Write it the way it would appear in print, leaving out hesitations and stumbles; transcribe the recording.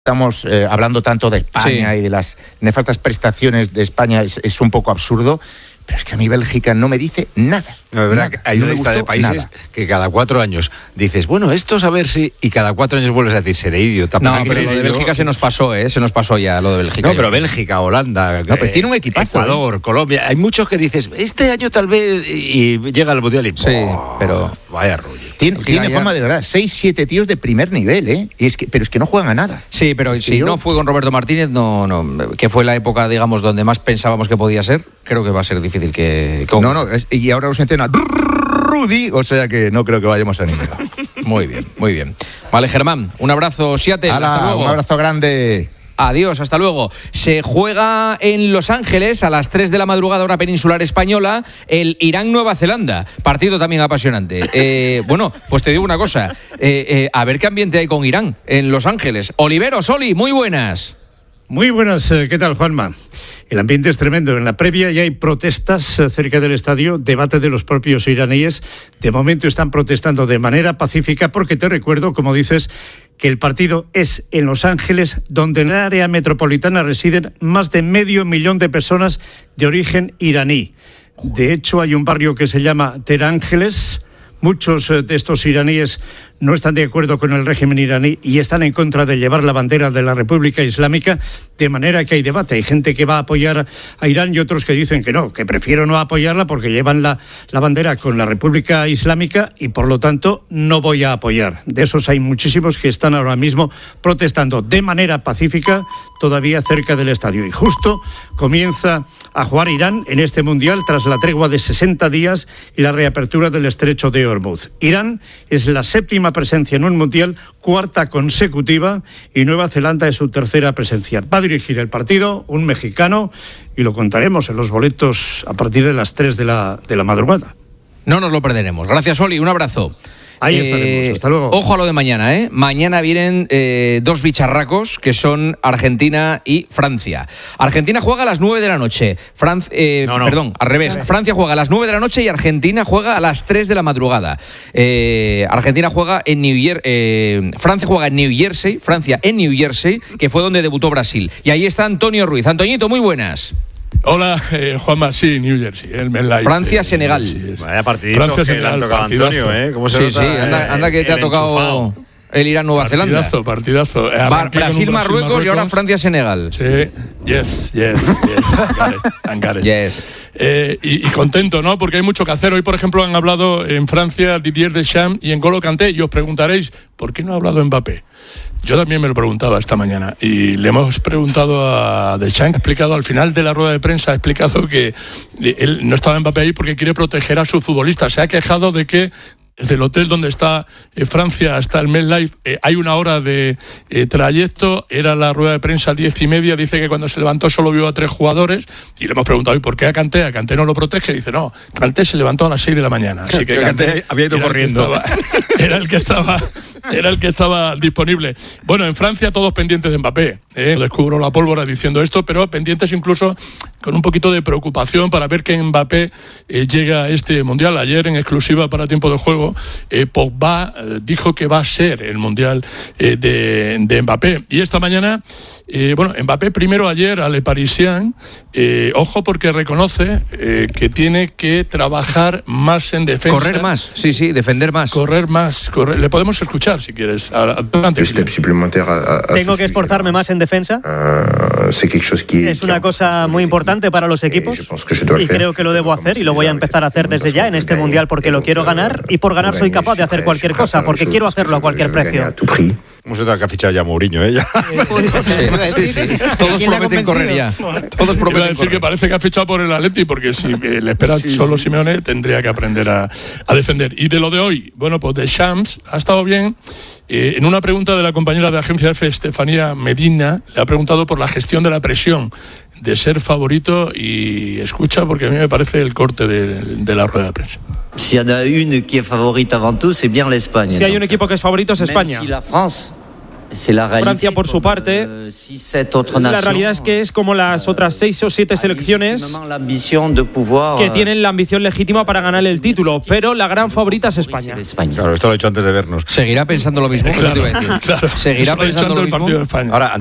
Estamos hablando tanto de España y de las nefastas prestaciones de España, es un poco absurdo, pero es que a mí Bélgica no me dice nada. No, es verdad que hay una lista de países que cada 4 años dices, bueno, estos a ver si, y cada 4 años vuelves a decir, seré idiota. No, pero lo de Bélgica se nos pasó ya, lo de Bélgica. No, pero Bélgica, Holanda, no, pero tiene un equipazo, Ecuador, Colombia, hay muchos que dices, este año tal vez, y llega el Mundial y sí, pero vaya rollo. Tiene fama de verdad, 6-7 tíos de primer nivel, pero es que no juegan a nada. Sí, pero si no fue con Roberto Martínez, no, que fue la época, digamos, donde más pensábamos que podía ser, creo que va a ser difícil que... No, y ahora nos entrena Rudy, o sea que no creo que vayamos a ningún lado. Muy bien, muy bien. Vale, Germán, un abrazo, Seattle, hasta luego. Un abrazo grande. Adiós, hasta luego. Se juega en Los Ángeles a las 3 de la madrugada, hora peninsular española, el Irán-Nueva Zelanda. Partido también apasionante. Bueno, pues te digo una cosa. A ver qué ambiente hay con Irán en Los Ángeles. Oliveros, Oli, muy buenas. Muy buenas, ¿qué tal, Juanma? El ambiente es tremendo. En la previa ya hay protestas cerca del estadio, debate de los propios iraníes. De momento están protestando de manera pacífica porque te recuerdo, como dices, que el partido es en Los Ángeles, donde en el área metropolitana residen más de 500.000 de personas de origen iraní. De hecho, hay un barrio que se llama Terángeles. Muchos de estos iraníes no están de acuerdo con el régimen iraní y están en contra de llevar la bandera de la República Islámica, de manera que hay debate. Hay gente que va a apoyar a Irán y otros que dicen que no, que prefiero no apoyarla porque llevan la bandera con la República Islámica y por lo tanto no voy a apoyar. De esos hay muchísimos que están ahora mismo protestando de manera pacífica todavía cerca del estadio. Y justo comienza a jugar Irán en este Mundial tras la tregua de 60 días y la reapertura del estrecho de Hormuz. Irán es la 7ª presencia en un Mundial, 4ª consecutiva, y Nueva Zelanda es su 3ª presencia. Va a dirigir el partido un mexicano y lo contaremos en los boletos a partir de las 3 de la madrugada. No nos lo perderemos. Gracias, Oli, un abrazo. Ahí estaremos, hasta luego. Ojo a lo de mañana, ¿eh? Mañana vienen 2 bicharracos que son Argentina y Francia. Argentina juega a las 9 de la noche. Perdón, al revés. Francia juega a las 9 de la noche y Argentina juega a las 3 de la madrugada. Argentina juega en Francia juega en New Jersey, que fue donde debutó Brasil. Y ahí está Antonio Ruiz. Antoñito, muy buenas. Hola, Juanma, sí, New Jersey, el MetLife. Francia-Senegal. Vaya partidito que le han tocado a Antonio, ¿eh? ¿Cómo se nota, anda que te ha tocado el Irán-Nueva Zelanda. Partidazo. Brasil-Marruecos y ahora Francia-Senegal. Sí, yes. Got it. Yes. Y contento, ¿no? Porque hay mucho que hacer. Hoy, por ejemplo, han hablado en Francia Didier Deschamps y N'Golo Kanté, y os preguntaréis, ¿por qué no ha hablado Mbappé? Yo también me lo preguntaba esta mañana y le hemos preguntado a Deschamps, ha explicado al final de la rueda de prensa, ha explicado que él no estaba Mbappé ahí porque quiere proteger a sus futbolistas. Se ha quejado de que desde el hotel donde está Francia hasta el MetLife hay 1 hora de trayecto. Era la rueda de prensa 10:30. Dice que cuando se levantó solo vio a 3 jugadores y le hemos preguntado, ¿y por qué a Kanté? ¿A Kanté no lo protege? Dice, no, Kanté se levantó a las 6 de la mañana. Así que Kanté había ido corriendo. Era el que estaba disponible. Bueno, en Francia todos pendientes de Mbappé. No descubro la pólvora diciendo esto, pero pendientes incluso con un poquito de preocupación para ver que Mbappé llega a este Mundial. Ayer, en exclusiva para Tiempo de Juego, Pogba dijo que va a ser el Mundial de Mbappé. Y esta mañana, Mbappé primero ayer a Le Parisien, ojo porque reconoce que tiene que trabajar más en defensa. Correr más, sí, defender más. Correr más. Le podemos escuchar si quieres. Adelante. Tengo que esforzarme más en defensa. Es una cosa muy importante para los equipos y creo que lo debo hacer y lo voy a empezar a hacer desde ya en este Mundial porque lo quiero ganar y por ganar soy capaz de hacer cualquier cosa porque quiero hacerlo a cualquier precio. ¿Cómo se te ha fichado ya Mourinho, eh? Sí. Todos prometen correr ya. Todos prometen decir que parece que ha fichado por el Atleti porque si le espera solo Simeone tendría que aprender a defender. Y de lo de hoy, bueno, pues Deschamps ha estado bien. En una pregunta de la compañera de Agencia F, Estefanía Medina, le ha preguntado por la gestión de la presión de ser favorito y escucha porque a mí me parece el corte de la rueda de prensa. Si hay un equipo que es favorito avant tout, c'est bien l'Espagne. Si hay un equipo que es favorito es España. Si la France Francia, por su parte, la realidad es que es como las otras 6 o 7 selecciones que tienen la ambición legítima para ganar el título, pero la gran favorita es España. Claro, esto lo he hecho antes de vernos. ¿Seguirá pensando lo mismo? Claro, ¿Seguirá pensando lo mismo? El partido de España. Ahora,